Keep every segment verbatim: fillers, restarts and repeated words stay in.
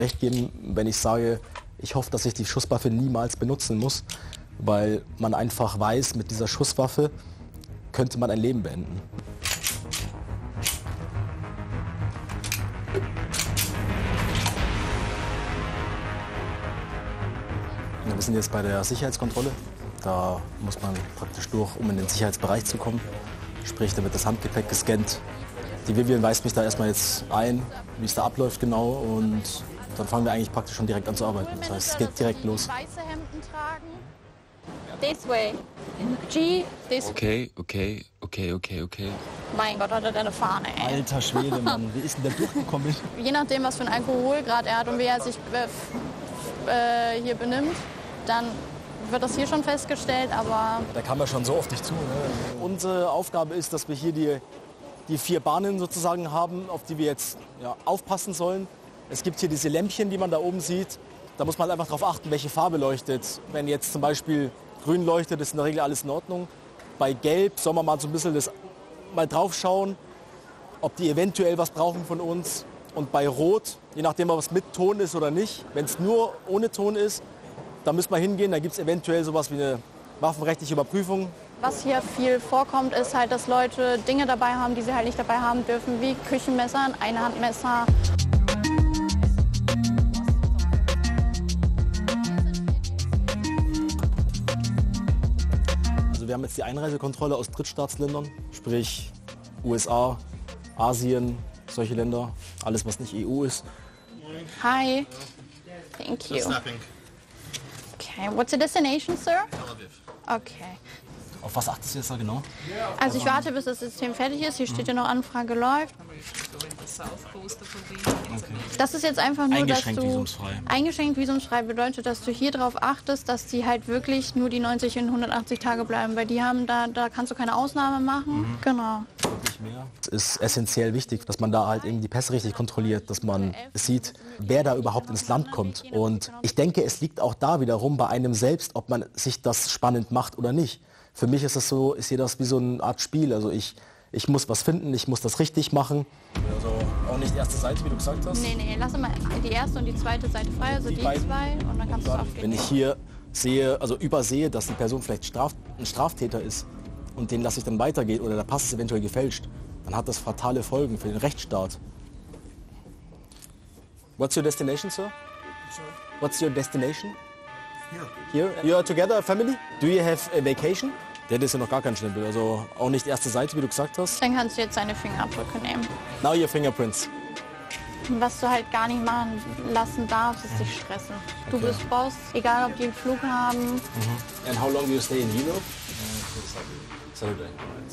Recht geben, wenn ich sage, ich hoffe, dass ich die Schusswaffe niemals benutzen muss, weil man einfach weiß, mit dieser Schusswaffe könnte man ein Leben beenden. Wir sind jetzt bei der Sicherheitskontrolle. Da muss man praktisch durch, um in den Sicherheitsbereich zu kommen. Sprich, da wird das Handgepäck gescannt. Die Vivian weist mich da erstmal jetzt ein, wie es da abläuft genau. Und dann fangen wir eigentlich praktisch schon direkt an zu arbeiten. Das heißt, es geht direkt los. Weiße Hemden tragen. This way. G, this way. Okay, okay, okay, okay, okay. Mein Gott, hat er eine Fahne, ey. Alter Schwede, Mann. Wie ist denn der durchgekommen? Je nachdem, was für einen Alkoholgrad er hat und wie er sich äh, hier benimmt, dann wird das hier schon festgestellt, aber... Da kam er schon so oft nicht zu. Ne? Unsere Aufgabe ist, dass wir hier die, die vier Bahnen sozusagen haben, auf die wir jetzt ja, aufpassen sollen. Es gibt hier diese Lämpchen, die man da oben sieht. Da muss man halt einfach darauf achten, welche Farbe leuchtet. Wenn jetzt zum Beispiel grün leuchtet, ist in der Regel alles in Ordnung. Bei gelb soll man mal so ein bisschen das, mal drauf schauen, ob die eventuell was brauchen von uns. Und bei rot, je nachdem, ob es mit Ton ist oder nicht, wenn es nur ohne Ton ist, da müssen wir hingehen, da gibt es eventuell sowas wie eine waffenrechtliche Überprüfung. Was hier viel vorkommt, ist halt, dass Leute Dinge dabei haben, die sie halt nicht dabei haben dürfen, wie Küchenmesser, ein Einhandmesser. Also wir haben jetzt die Einreisekontrolle aus Drittstaatsländern, sprich U S A, Asien, solche Länder, alles was nicht E U ist. Hi. Thank you. Okay, what's the destination, sir? Tel Aviv. Okay. Auf was achtest du jetzt da genau? Also ich warte, bis das System fertig ist. Hier steht ja noch Anfrage läuft. Das ist jetzt einfach nur, dass Eingeschränkt du... visumsfrei. Eingeschränkt visumsfrei bedeutet, dass du hier drauf achtest, dass die halt wirklich nur die neunzig und hundertachtzig Tage bleiben. Weil die haben da, da kannst du keine Ausnahme machen. Mhm. Genau. Es ist essentiell wichtig, dass man da halt eben die Pässe richtig kontrolliert, dass man sieht, wer da überhaupt ins Land kommt. Und ich denke, es liegt auch da wiederum bei einem selbst, ob man sich das spannend macht oder nicht. Für mich ist es so, ich sehe das wie so eine Art Spiel. Also ich, ich muss was finden, ich muss das richtig machen. Also auch nicht die erste Seite, wie du gesagt hast. Nee, nee, lass mal die erste und die zweite Seite frei, also die, die zwei, und dann kannst du es aufgeben. Wenn ich hier sehe, also übersehe, dass die Person vielleicht Straf, ein Straftäter ist und den lasse ich dann weitergehen oder der Pass ist eventuell gefälscht, dann hat das fatale Folgen für den Rechtsstaat. What's your destination, sir? Sorry? What's your destination? Here. Here? You are together, a family? Do you have a vacation? Der ist ja noch gar kein Stempel, also auch nicht erste Seite, wie du gesagt hast. Dann kannst du jetzt deine Fingerabdrücke nehmen. Now your fingerprints. Was du halt gar nicht machen lassen darfst, ist dich stressen. Du Okay. bist Boss, egal ob die einen Flug haben. Mhm. And how long do you stay in Europe? Saturday.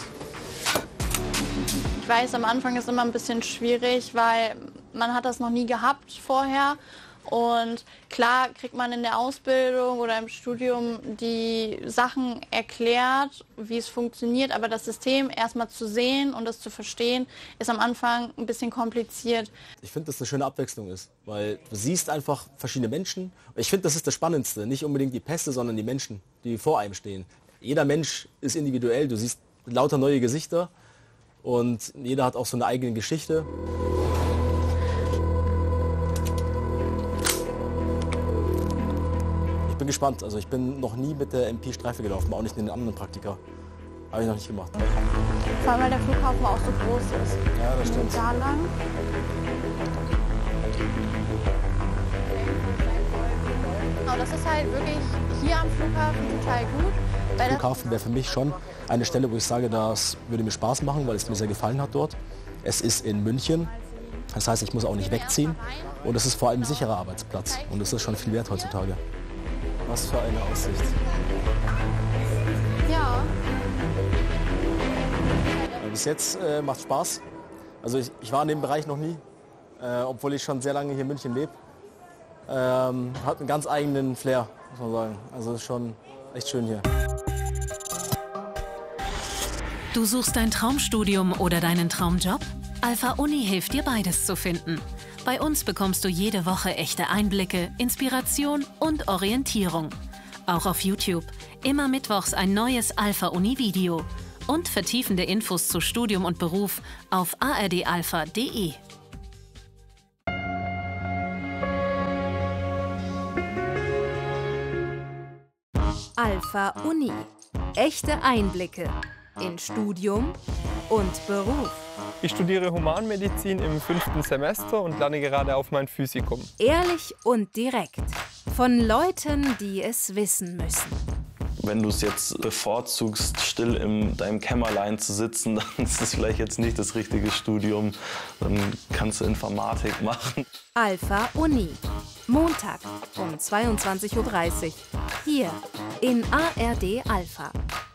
Ich weiß, am Anfang ist immer ein bisschen schwierig, weil man hat das noch nie gehabt vorher. Und klar kriegt man in der Ausbildung oder im Studium die Sachen erklärt, wie es funktioniert, aber das System erstmal zu sehen und das zu verstehen, ist am Anfang ein bisschen kompliziert. Ich finde, dass das eine schöne Abwechslung ist, weil du siehst einfach verschiedene Menschen. Ich finde, das ist das Spannendste, nicht unbedingt die Pässe, sondern die Menschen, die vor einem stehen. Jeder Mensch ist individuell, du siehst lauter neue Gesichter und jeder hat auch so eine eigene Geschichte. Ich bin gespannt. Also ich bin noch nie mit der M P Streife gelaufen, auch nicht in den anderen Praktika. Habe ich noch nicht gemacht. Vor allem, weil der Flughafen auch so groß ist. Ja, das stimmt. Da lang. Genau, das ist halt wirklich hier am Flughafen total gut. Der Flughafen wäre für mich schon eine Stelle, wo ich sage, das würde mir Spaß machen, weil es mir sehr gefallen hat dort. Es ist in München. Das heißt, ich muss auch nicht wegziehen. Und es ist vor allem ein sicherer Arbeitsplatz. Und das ist schon viel wert heutzutage. Was für eine Aussicht. Ja. Bis jetzt äh, macht Spaß. Also ich, ich war in dem Bereich noch nie, äh, obwohl ich schon sehr lange hier in München lebe. Ähm, hat einen ganz eigenen Flair, muss man sagen. Also ist schon echt schön hier. Du suchst dein Traumstudium oder deinen Traumjob? Alpha Uni hilft dir, beides zu finden. Bei uns bekommst du jede Woche echte Einblicke, Inspiration und Orientierung. Auch auf YouTube. Immer mittwochs ein neues Alpha Uni Video. Und vertiefende Infos zu Studium und Beruf auf a r d alpha punkt d e. Alpha Uni. Echte Einblicke in Studium und Beruf. Ich studiere Humanmedizin im fünften Semester und lerne gerade auf mein Physikum. Ehrlich und direkt. Von Leuten, die es wissen müssen. Wenn du es jetzt bevorzugst, still in deinem Kämmerlein zu sitzen, dann ist das vielleicht jetzt nicht das richtige Studium. Dann kannst du Informatik machen. Alpha Uni. Montag um zweiundzwanzig Uhr dreißig. Hier in A R D Alpha.